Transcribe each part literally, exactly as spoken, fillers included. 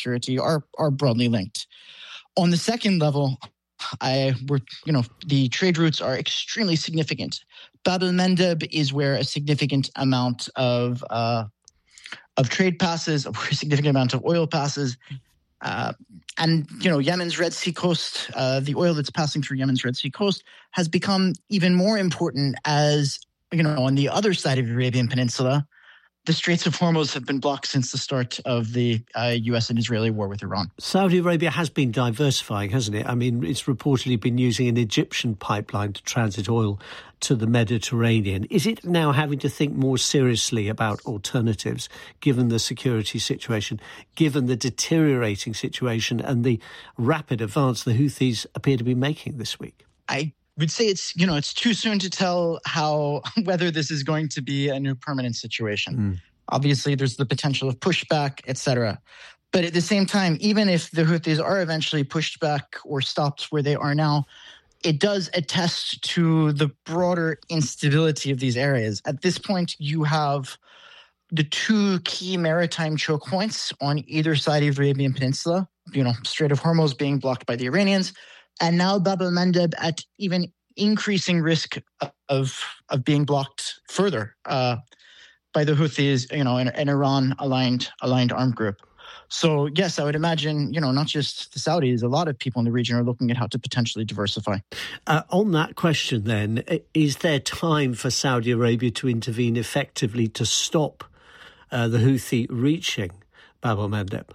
security are are broadly linked. On the second level, I were you know the trade routes are extremely significant. Bab el-Mandeb is where a significant amount of uh, of trade passes, a significant amount of oil passes. Uh, and, you know, Yemen's Red Sea coast, uh, the oil that's passing through Yemen's Red Sea coast has become even more important as, you know, on the other side of the Arabian Peninsula, the Straits of Hormuz have been blocked since the start of the uh, U S and Israeli war with Iran. Saudi Arabia has been diversifying, hasn't it? I mean, it's reportedly been using an Egyptian pipeline to transit oil to the Mediterranean. Is it now having to think more seriously about alternatives, given the security situation, given the deteriorating situation and the rapid advance the Houthis appear to be making this week? I would say it's, you know, it's too soon to tell how, whether this is going to be a new permanent situation. Mm. Obviously, there's the potential of pushback, et cetera. But at the same time, even if the Houthis are eventually pushed back or stopped where they are now, it does attest to the broader instability of these areas. At this point, you have the two key maritime choke points on either side of the Arabian Peninsula, you know, Strait of Hormuz being blocked by the Iranians, and now Bab el-Mandeb at even increasing risk of of being blocked further uh, by the Houthis, you know, an, an Iran-aligned aligned armed group. So, yes, I would imagine, you know, not just the Saudis, a lot of people in the region are looking at how to potentially diversify. Uh, on that question, then, is there time for Saudi Arabia to intervene effectively to stop uh, the Houthi reaching Bab el-Mandeb?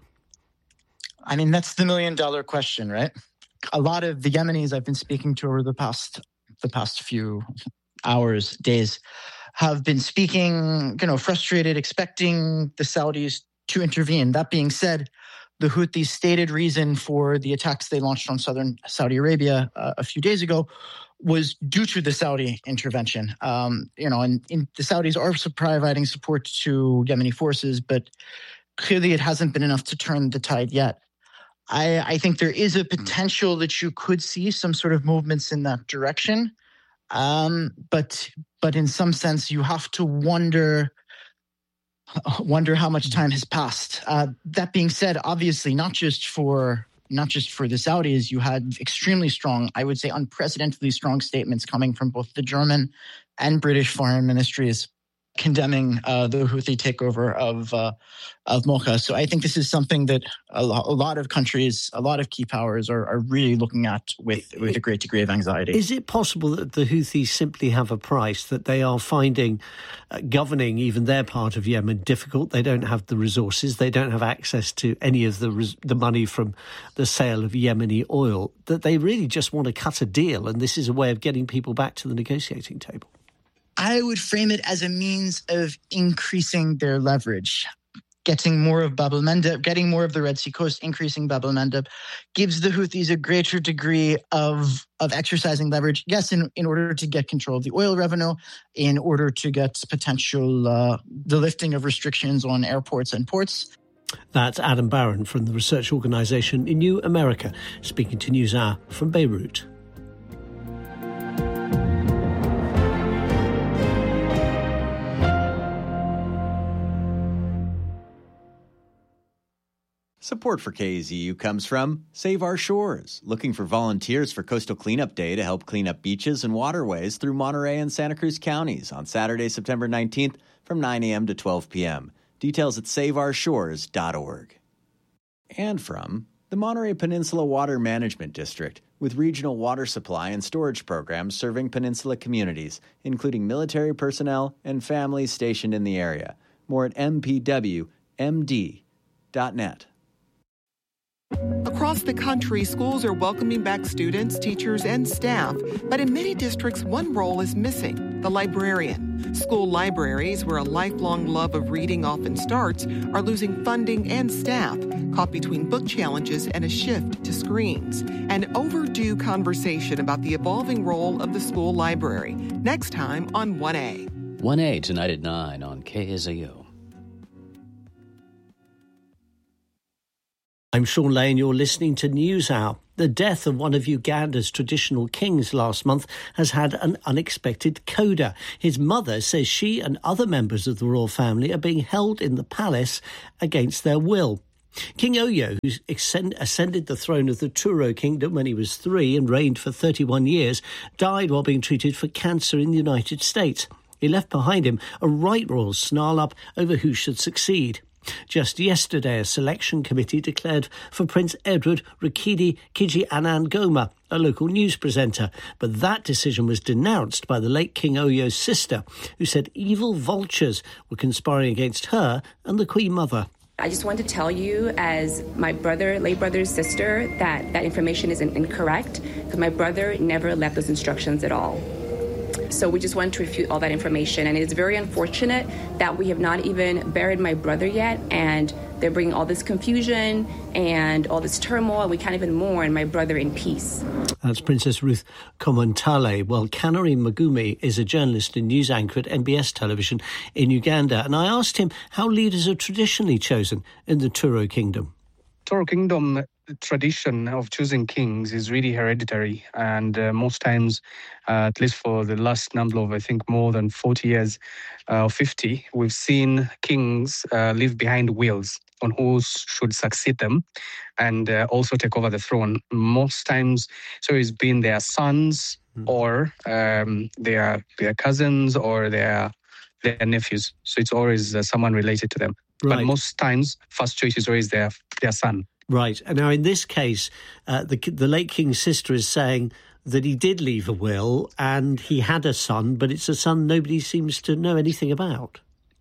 I mean, that's the million-dollar question, right? A lot of the Yemenis I've been speaking to over the past the past few hours, days, have been speaking, you know, frustrated, expecting the Saudis to intervene. That being said, the Houthis' stated reason for the attacks they launched on southern Saudi Arabia uh, a few days ago was due to the Saudi intervention. Um, you know, and, and the Saudis are providing support to Yemeni forces, but clearly it hasn't been enough to turn the tide yet. I, I think there is a potential that you could see some sort of movements in that direction. Um, but but in some sense, you have to wonder wonder how much time has passed. Uh, that being said, obviously, not just for not just for the Saudis, you had extremely strong, I would say unprecedentedly strong statements coming from both the German and British foreign ministries condemning uh, the Houthi takeover of uh, of Mocha. So I think this is something that a, lo- a lot of countries, a lot of key powers are, are really looking at with, with a great degree of anxiety. Is it possible that the Houthis simply have a price, that they are finding uh, governing even their part of Yemen difficult? They don't have the resources, they don't have access to any of the res- the money from the sale of Yemeni oil, that they really just want to cut a deal, and this is a way of getting people back to the negotiating table? I would frame it as a means of increasing their leverage. Getting more of Bab el-Mandeb, getting more of the Red Sea coast, increasing Bab el-Mandeb, gives the Houthis a greater degree of, of exercising leverage, yes, in, in order to get control of the oil revenue, in order to get potential, uh, the lifting of restrictions on airports and ports. That's Adam Barron from the research organisation New America, speaking to NewsHour from Beirut. Support for K Z U comes from Save Our Shores, looking for volunteers for Coastal Cleanup Day to help clean up beaches and waterways through Monterey and Santa Cruz counties on Saturday, September nineteenth from nine a.m. to twelve p.m. Details at save our shores dot org. And from the Monterey Peninsula Water Management District, with regional water supply and storage programs serving peninsula communities, including military personnel and families stationed in the area. More at m p w m d dot net. Across the country, schools are welcoming back students, teachers, and staff. But in many districts, one role is missing, the librarian. School libraries, where a lifelong love of reading often starts, are losing funding and staff, caught between book challenges and a shift to screens. An overdue conversation about the evolving role of the school library. Next time on one A. one A tonight at nine on K Z U. I'm Sean Lane, you're listening to NewsHour. The death of one of Uganda's traditional kings last month has had an unexpected coda. His mother says she and other members of the royal family are being held in the palace against their will. King Oyo, who ascended the throne of the Turo Kingdom when he was three and reigned for thirty-one years, died while being treated for cancer in the United States. He left behind him a right royal snarl-up over who should succeed. Just yesterday, a selection committee declared for Prince Edward Rukidi Kiji-Anangoma, a local news presenter. But that decision was denounced by the late King Oyo's sister, who said evil vultures were conspiring against her and the Queen Mother. I just want to tell you, as my brother, late brother's sister, that that information is incorrect, because my brother never left those instructions at all. So we just want to refute all that information. And it's very unfortunate that we have not even buried my brother yet, and they're bringing all this confusion and all this turmoil. We can't even mourn my brother in peace. That's Princess Ruth Komontale. Well, Kanari Magume is a journalist and news anchor at N B S television in Uganda. And I asked him how leaders are traditionally chosen in the Turo Kingdom. Turo Kingdom tradition of choosing kings is really hereditary, and uh, most times, uh, at least for the last number of, I think, more than forty years uh, or fifty, we've seen kings uh, leave behind wills on who should succeed them and uh, also take over the throne. Most times, so it's been their sons mm. or um, their their cousins or their their nephews. So it's always uh, someone related to them. Right. But most times, first choice is always their their son. Right. And now, in this case, uh, the the late king's sister is saying that he did leave a will and he had a son, but it's a son nobody seems to know anything about.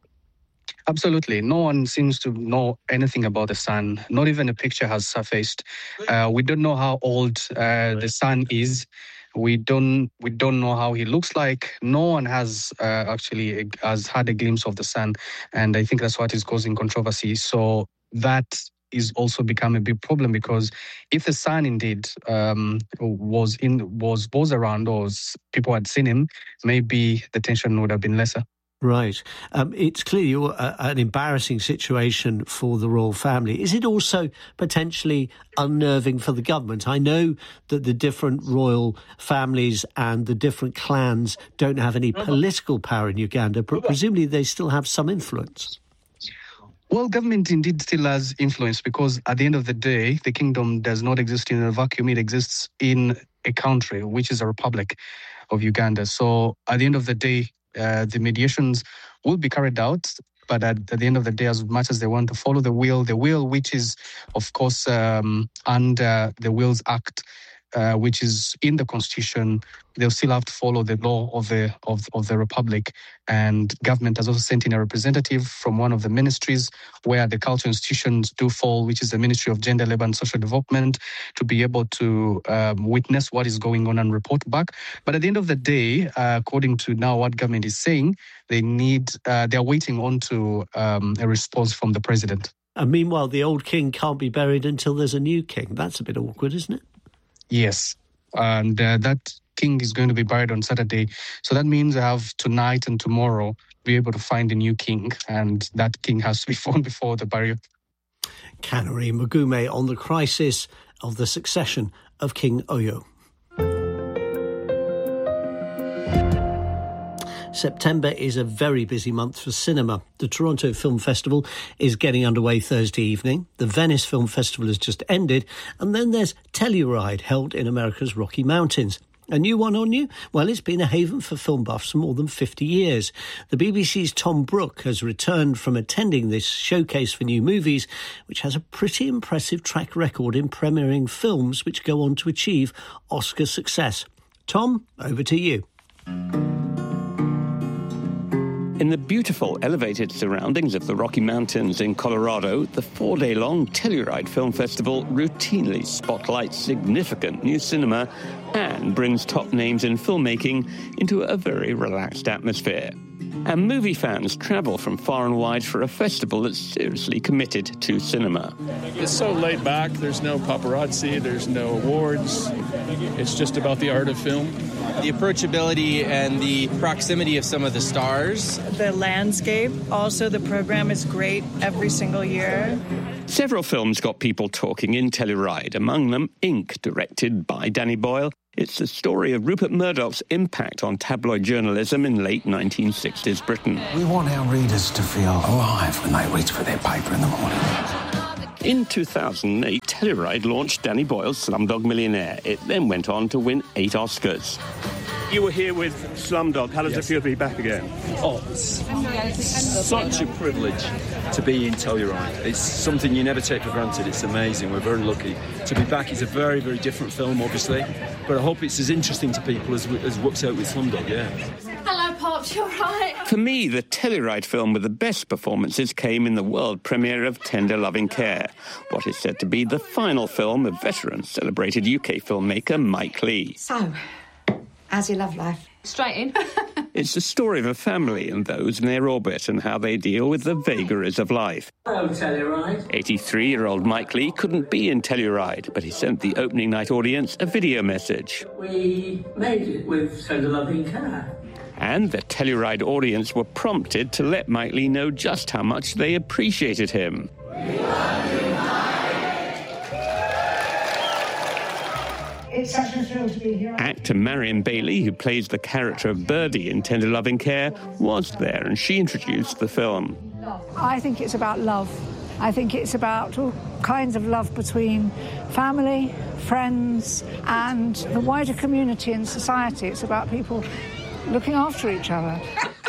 Absolutely. No one seems to know anything about the son. Not even a picture has surfaced. Uh, we don't know how old uh, the son is. We don't we don't know how he looks like. No one has uh, actually has had a glimpse of the son. And I think that's what is causing controversy. So that is also become a big problem, because if the son indeed um, was in was was around or people had seen him, maybe the tension would have been lesser. Right. Um, it's clearly a, an embarrassing situation for the royal family. Is it also potentially unnerving for the government? I know that the different royal families and the different clans don't have any political power in Uganda, but presumably they still have some influence. Well, government indeed still has influence, because at the end of the day, the kingdom does not exist in a vacuum. It exists in a country, which is a republic of Uganda. So at the end of the day, uh, the mediations will be carried out. But at, at the end of the day, as much as they want to follow the will, the will which is, of course, um, under the Wills Act, Uh, which is in the constitution, they'll still have to follow the law of the of, of the republic. And government has also sent in a representative from one of the ministries where the cultural institutions do fall, which is the Ministry of Gender, Labour and Social Development, to be able to um, witness what is going on and report back. But at the end of the day, uh, according to now what government is saying, they need uh, they're waiting on to um, a response from the president. And meanwhile, the old king can't be buried until there's a new king. That's a bit awkward, isn't it? Yes, and uh, that king is going to be buried on Saturday. So that means I have tonight and tomorrow be able to find a new king, and that king has to be found before the burial. Kanari Magume on the crisis of the succession of King Oyo. September is a very busy month for cinema. The Toronto Film Festival is getting underway Thursday evening. The Venice Film Festival has just ended. And then there's Telluride, held in America's Rocky Mountains. A new one on you? Well, it's been a haven for film buffs for more than fifty years. The B B C's Tom Brooke has returned from attending this showcase for new movies, which has a pretty impressive track record in premiering films which go on to achieve Oscar success. Tom, over to you. In the beautiful elevated surroundings of the Rocky Mountains in Colorado, the four-day-long Telluride Film Festival routinely spotlights significant new cinema and brings top names in filmmaking into a very relaxed atmosphere. And movie fans travel from far and wide for a festival that's seriously committed to cinema. It's so laid back. There's no paparazzi. There's no awards. It's just about the art of film. The approachability and the proximity of some of the stars. The landscape. Also, the program is great every single year. Several films got people talking in Telluride, among them Ink, directed by Danny Boyle. It's the story of Rupert Murdoch's impact on tabloid journalism in late nineteen sixties Britain. We want our readers to feel alive when they reach for their paper in the morning. In two thousand eight, Telluride launched Danny Boyle's Slumdog Millionaire. It then went on to win eight Oscars. You were here with Slumdog. How does yes. it feel to be back again? Oh, it's such a privilege to be in Telluride. It's something you never take for granted. It's amazing. We're very lucky to be back. It's a very, very different film, obviously, but I hope it's as interesting to people as, as Works Out with Slumdog, yeah. Hello, Pops, you all right? For me, the Telluride film with the best performances came in the world premiere of Tender Loving Care, what is said to be the final film of veteran celebrated U K filmmaker Mike Leigh. So, how's your love life? Straight in. It's the story of a family and those in their orbit and how they deal with the vagaries of life. Hello, Telluride. eighty-three-year-old Mike Leigh couldn't be in Telluride, but he sent the opening night audience a video message. We made it with Tender Loving Care. And the Telluride audience were prompted to let Mike Leigh know just how much they appreciated him. We love you, Mike. It's such a thrill to be here. Actor Marion Bailey, who plays the character of Birdie in Tender Loving Care, was there, and she introduced the film. I think it's about love. I think it's about all kinds of love between family, friends, and the wider community and society. It's about people looking after each other.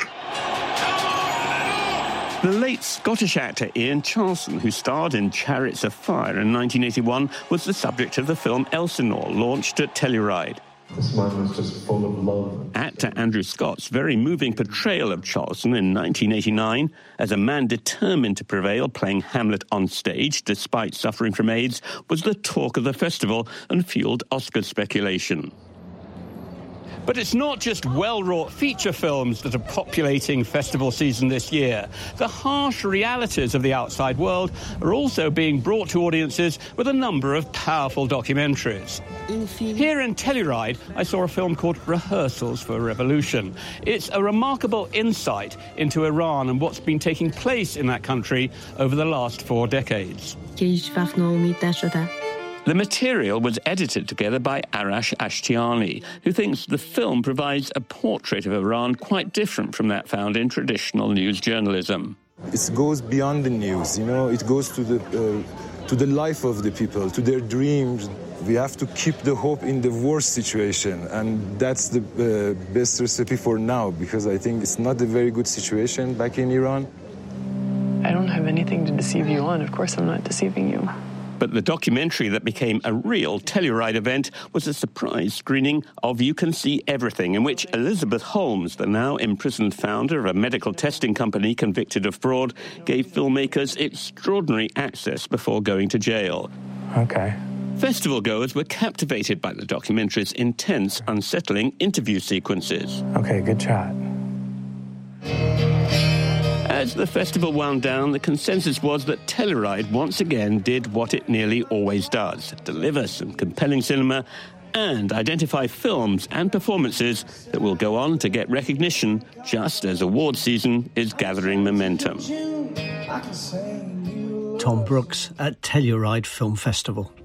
The late Scottish actor Ian Charleson, who starred in Chariots of Fire in nineteen eighty-one, was the subject of the film Elsinore, launched at Telluride. This man was just full of love. Actor Andrew Scott's very moving portrayal of Charleson in nineteen eighty-nine, as a man determined to prevail playing Hamlet on stage despite suffering from AIDS, was the talk of the festival and fueled Oscar speculation. But it's not just well-wrought feature films that are populating festival season this year. The harsh realities of the outside world are also being brought to audiences with a number of powerful documentaries. Here in Telluride, I saw a film called Rehearsals for a Revolution. It's a remarkable insight into Iran and what's been taking place in that country over the last four decades. The material was edited together by Arash Ashtiani, who thinks the film provides a portrait of Iran quite different from that found in traditional news journalism. It goes beyond the news, you know, it goes to the, uh, to the life of the people, to their dreams. We have to keep the hope in the worst situation, and that's the uh, best recipe for now, because I think it's not a very good situation back in Iran. I don't have anything to deceive you on. Of course I'm not deceiving you. But the documentary that became a real Telluride event was a surprise screening of You Can See Everything, in which Elizabeth Holmes, the now imprisoned founder of a medical testing company convicted of fraud, gave filmmakers extraordinary access before going to jail. Okay. Festival goers were captivated by the documentary's intense, unsettling interview sequences. Okay, good shot. As the festival wound down, the consensus was that Telluride once again did what it nearly always does, deliver some compelling cinema and identify films and performances that will go on to get recognition just as award season is gathering momentum. Tom Brooks at Telluride Film Festival.